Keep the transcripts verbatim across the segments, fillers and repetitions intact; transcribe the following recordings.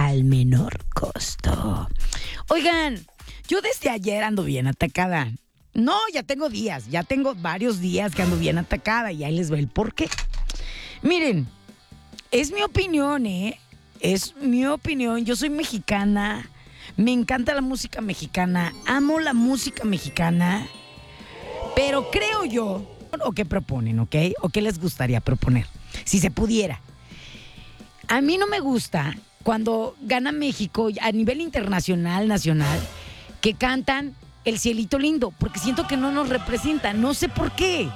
al menor costo. Oigan, yo desde ayer ando bien atacada. No, ya tengo días, ya tengo varios días que ando bien atacada y ahí les va el por qué. Miren, es mi opinión, ¿eh? Es mi opinión. Yo soy mexicana, me encanta la música mexicana, amo la música mexicana, pero creo yo, o qué proponen, ¿ok? O qué les gustaría proponer, si se pudiera. A mí no me gusta cuando gana México a nivel internacional, nacional, que cantan El Cielito Lindo, porque siento que no nos representa, no sé por qué.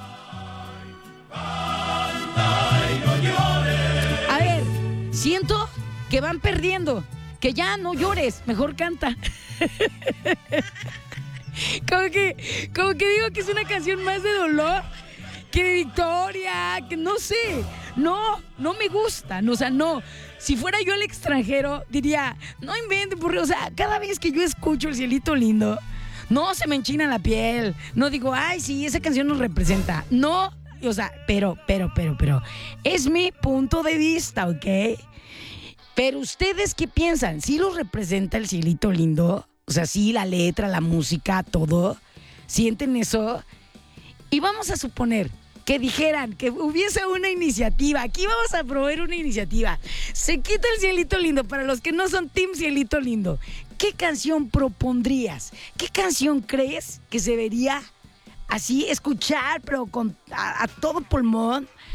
A ver, siento que van perdiendo, que ya no llores, mejor canta. Como que, como que digo que es una canción más de dolor que de victoria, que no sé, no, no me gusta, no, o sea, no. Si fuera yo al extranjero, diría, no inventen, porque, o sea, cada vez que yo escucho El Cielito Lindo, no se me enchina la piel, no digo, ay, sí, esa canción nos representa, no, o sea, pero, pero, pero, pero, es mi punto de vista, ¿ok? Pero ustedes, ¿qué piensan? ¿Sí los representa El Cielito Lindo? O sea, sí, la letra, la música, todo, ¿sienten eso? Y vamos a suponer que dijeran que hubiese una iniciativa. Aquí vamos a promover una iniciativa. Se quita El Cielito Lindo para los que no son Team Cielito Lindo. ¿Qué canción propondrías? ¿Qué canción crees que se debería así escuchar, pero con, a, a todo pulmón?